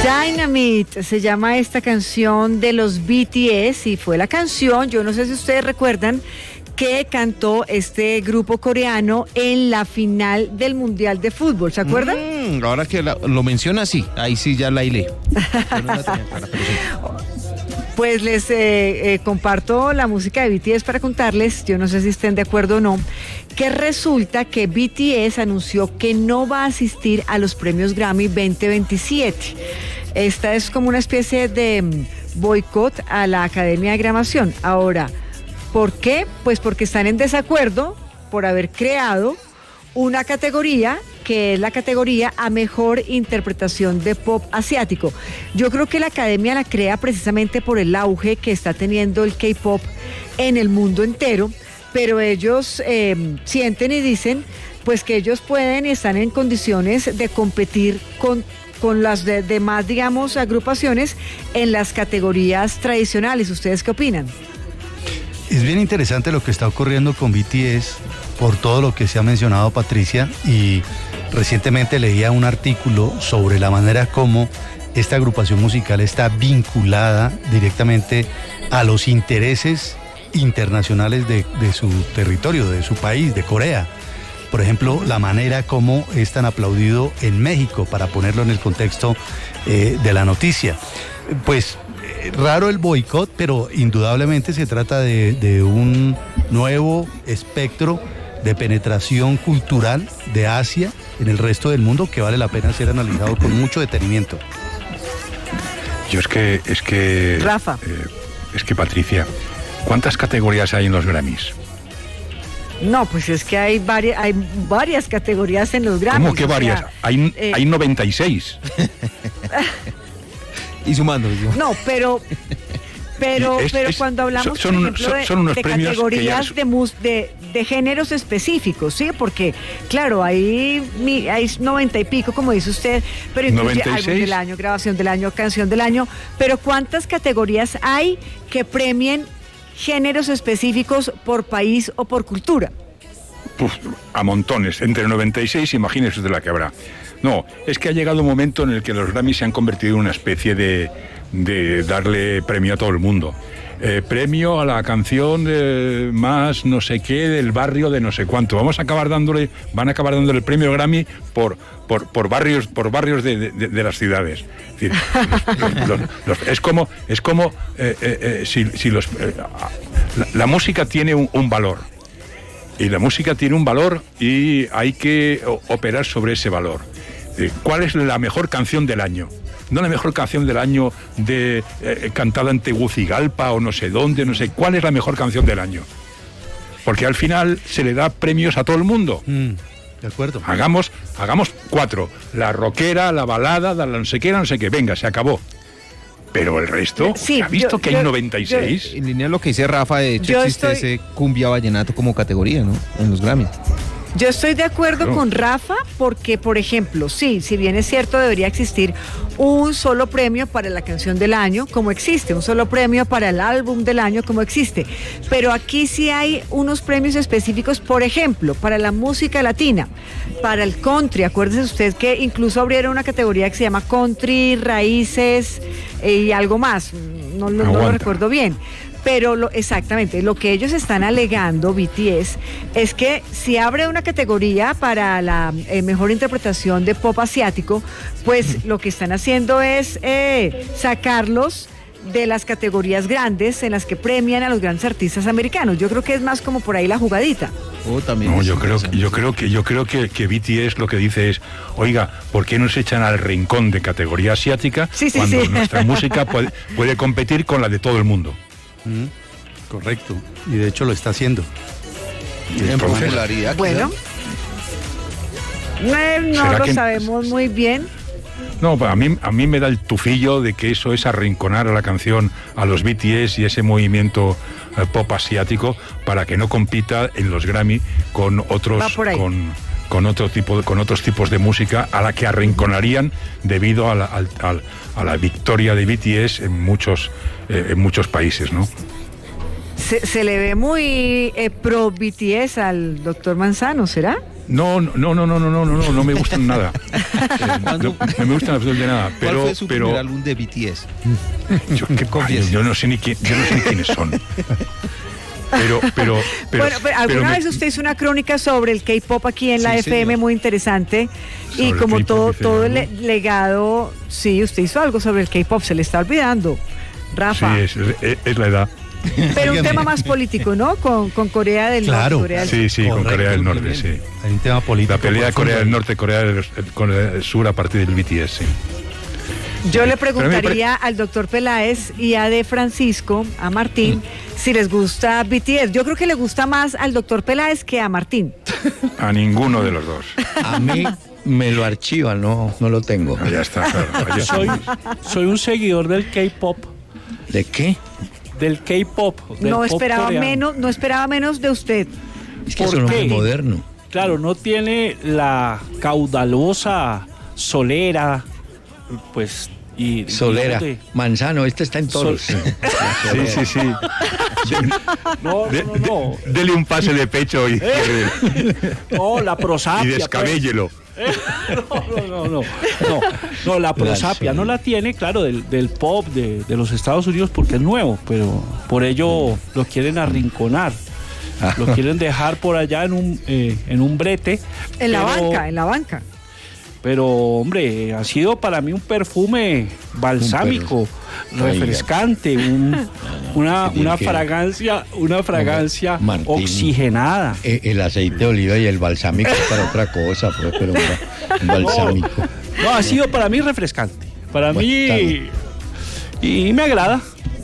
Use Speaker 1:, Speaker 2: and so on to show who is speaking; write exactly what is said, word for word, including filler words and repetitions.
Speaker 1: Dynamite se llama esta canción de los B T S y fue la canción, yo no sé si ustedes recuerdan, que cantó este grupo coreano en la final del Mundial de Fútbol, ¿se acuerdan?
Speaker 2: Mm, ahora que la, lo menciona, sí, ahí sí ya la hilé. No la tenía clara, pero sí.
Speaker 1: Pues les eh, eh, comparto la música de B T S para contarles, yo no sé si estén de acuerdo o no, que resulta que B T S anunció que no va a asistir a los premios Grammy veinte veintisiete. Esta es como una especie de mm, boicot a la Academia de Grabación. Ahora, ¿por qué? Pues porque están en desacuerdo por haber creado una categoría que es la categoría a mejor interpretación de pop asiático. Yo creo que la academia la crea precisamente por el auge que está teniendo el K-pop en el mundo entero, pero ellos eh, sienten y dicen pues que ellos pueden y están en condiciones de competir con con las de, demás, digamos, agrupaciones en las categorías tradicionales. ¿Ustedes qué opinan?
Speaker 3: Es bien interesante lo que está ocurriendo con B T S por todo lo que se ha mencionado, Patricia, y recientemente leía un artículo sobre la manera como esta agrupación musical está vinculada directamente a los intereses internacionales de, de su territorio, de su país, de Corea. Por ejemplo, la manera como es tan aplaudido en México, para ponerlo en el contexto eh, de la noticia. Pues eh, raro el boicot, pero indudablemente se trata de, de un nuevo espectro de penetración cultural de Asia en el resto del mundo que vale la pena ser analizado con mucho detenimiento.
Speaker 4: Yo es que... es que
Speaker 1: Rafa.
Speaker 4: Eh, es que, Patricia, ¿cuántas categorías hay en los Grammys?
Speaker 1: No, pues es que hay varias, hay varias categorías en los Grammys.
Speaker 4: ¿Cómo que varias?
Speaker 1: Sea,
Speaker 4: hay,
Speaker 1: eh,
Speaker 4: hay noventa y seis.
Speaker 2: Y sumando. Yo.
Speaker 1: No, pero... Pero,
Speaker 4: Es,
Speaker 1: pero
Speaker 4: es,
Speaker 1: cuando hablamos,
Speaker 4: son,
Speaker 1: por ejemplo,
Speaker 4: son, son unos
Speaker 1: de, de
Speaker 4: premios
Speaker 1: categorías
Speaker 4: ya...
Speaker 1: de, mus, de, de géneros específicos, ¿sí? Porque, claro, hay, hay noventa y pico, como dice usted, pero incluye álbum del año, grabación del año, canción del año, pero ¿cuántas categorías hay que premien géneros específicos por país o por cultura?
Speaker 4: Uf, a montones, entre noventa y seis, imagínese de la que habrá. No, es que ha llegado un momento en el que los Grammys se han convertido en una especie de... de darle premio a todo el mundo. Eh, premio a la canción eh, más no sé qué del barrio de no sé cuánto. Vamos a acabar dándole, van a acabar dándole el premio Grammy por por, por barrios por barrios de, de, de las ciudades. Es decir, los, los, los, es como es como eh, eh, eh, si, si los eh, la, la música tiene un, un valor y la música tiene un valor y hay que operar sobre ese valor. Eh, ¿Cuál es la mejor canción del año? No la mejor canción del año de eh, cantada en Tegucigalpa o no sé dónde, no sé. ¿Cuál es la mejor canción del año? Porque al final se le da premios a todo el mundo.
Speaker 3: Mm, de acuerdo.
Speaker 4: Hagamos, hagamos cuatro. La rockera, la balada, la no sé qué, la no sé qué. Venga, se acabó. Pero el resto,
Speaker 1: sí,
Speaker 4: ¿ha visto
Speaker 1: yo,
Speaker 4: que
Speaker 1: yo,
Speaker 4: hay noventa y seis?
Speaker 2: En línea a lo que dice Rafa, de hecho
Speaker 1: yo
Speaker 2: existe
Speaker 1: estoy...
Speaker 2: ese cumbia vallenato como categoría, ¿no? En los Grammy.
Speaker 1: Yo estoy de acuerdo claro. con Rafa porque, por ejemplo, sí, si bien es cierto, debería existir un solo premio para la canción del año, como existe, un solo premio para el álbum del año, como existe. Pero aquí sí hay unos premios específicos, por ejemplo, para la música latina, para el country. Acuérdese usted que incluso abrieron una categoría que se llama country, raíces eh, y algo más. No, no, no lo recuerdo bien. Pero lo, exactamente, lo que ellos están alegando, B T S, es que si abre una categoría para la eh, mejor interpretación de pop asiático, pues lo que están haciendo es eh, sacarlos de las categorías grandes en las que premian a los grandes artistas americanos. Yo creo que es más como por ahí la jugadita.
Speaker 2: Oh, también
Speaker 4: no, yo creo, yo creo que yo creo que, que B T S lo que dice es, oiga, ¿por qué nos echan al rincón de categoría asiática
Speaker 1: sí, sí,
Speaker 4: cuando
Speaker 1: sí.
Speaker 4: nuestra música puede, puede competir con la de todo el mundo?
Speaker 3: Mm, correcto, y de hecho lo está haciendo.
Speaker 2: En popularidad.
Speaker 1: Bueno, no, no lo que... sabemos muy bien.
Speaker 4: No, a mí, a mí me da el tufillo de que eso es arrinconar a la canción, a los B T S y ese movimiento eh, pop asiático para que no compita en los Grammy con otros con, con otro tipo con otros tipos de música a la que arrinconarían debido a la, a, a, a la victoria de B T S en muchos eh, en muchos países, ¿no?
Speaker 1: Se, se le ve muy eh, pro B T S al doctor Manzano, ¿será?
Speaker 4: No, no, no, no, no, no, no, no, no me gustan nada. Eh, no, no me gustan absolutamente nada. Pero,
Speaker 2: ¿Cuál fue su
Speaker 4: pero,
Speaker 2: primer álbum de B T S?
Speaker 4: Yo, qué coño, yo no sé ni quién, yo no sé ni quiénes son. Pero, pero, pero,
Speaker 1: bueno, pero alguna
Speaker 4: pero
Speaker 1: vez
Speaker 4: me,
Speaker 1: usted hizo una crónica sobre el K-pop aquí en la
Speaker 2: Sí,
Speaker 1: F M,
Speaker 2: señor.
Speaker 1: muy interesante.
Speaker 4: Sobre
Speaker 1: Y
Speaker 4: el
Speaker 1: como
Speaker 4: K-pop,
Speaker 1: todo,
Speaker 4: dice,
Speaker 1: todo el
Speaker 4: ¿no?
Speaker 1: le- legado, sí, usted hizo algo sobre el K-pop, se le está olvidando,
Speaker 4: sí,
Speaker 1: Rafa.
Speaker 4: es, es, es la edad.
Speaker 1: Pero un
Speaker 3: Dígame.
Speaker 1: tema más político, ¿no? Con, con Corea del
Speaker 3: Claro.
Speaker 1: Norte. Corea del
Speaker 4: Sí, sí, con
Speaker 3: Correcto,
Speaker 4: Corea del Norte,
Speaker 3: muy
Speaker 4: sí.
Speaker 3: bien. Hay un tema político.
Speaker 4: La pelea de
Speaker 3: profundo
Speaker 4: Corea del
Speaker 3: ahí.
Speaker 4: Norte, Corea del, Corea del Sur a partir del B T S, sí.
Speaker 1: Yo le
Speaker 4: Pero a mí me
Speaker 1: preguntaría al doctor Peláez y a de Francisco, a Martín, si les gusta B T S. Yo creo que le gusta más al doctor Peláez que a Martín.
Speaker 4: A ninguno de los dos.
Speaker 5: A mí me lo archivan, no, no lo tengo.
Speaker 4: Ah, ya está, claro. Ya
Speaker 6: Soy,
Speaker 4: está.
Speaker 6: soy un seguidor del K-pop,
Speaker 5: ¿De qué?
Speaker 6: del K-pop. del
Speaker 1: No
Speaker 6: pop
Speaker 1: esperaba
Speaker 6: coreano.
Speaker 1: menos, no esperaba menos de usted.
Speaker 5: Es que
Speaker 6: ¿Por
Speaker 5: eso no
Speaker 6: qué?
Speaker 5: es moderno.
Speaker 6: Claro, no tiene la caudalosa solera, pues, y...
Speaker 5: Solera,
Speaker 6: digamos,
Speaker 5: Manzano, este está en toros.
Speaker 6: Sol-
Speaker 4: Sí, sí, sí.
Speaker 6: de- no,
Speaker 4: De-
Speaker 6: no, no, no.
Speaker 4: de- dele un pase de pecho y,
Speaker 6: No, la
Speaker 4: y
Speaker 6: prosapia.
Speaker 4: descabéllelo.
Speaker 6: pues. No, no, no, no, no, no, la prosapia no la tiene, claro, del, del pop de, de los Estados Unidos porque es nuevo, pero por ello lo quieren arrinconar, lo quieren dejar por allá en un, eh, en un brete.
Speaker 1: En la
Speaker 6: pero-
Speaker 1: banca, en la banca.
Speaker 6: Pero, hombre, ha sido para mí un perfume balsámico,
Speaker 5: Un perfume.
Speaker 6: refrescante, un- una,
Speaker 5: Tiene
Speaker 6: una
Speaker 5: que-
Speaker 6: fragancia, una fragancia
Speaker 5: Martín.
Speaker 6: oxigenada.
Speaker 5: Eh, El aceite de oliva y el balsámico es para otra cosa, pues, pero un balsámico.
Speaker 6: No, ha sido para mí refrescante. Para
Speaker 5: Bueno, está
Speaker 6: mí. Y me agrada.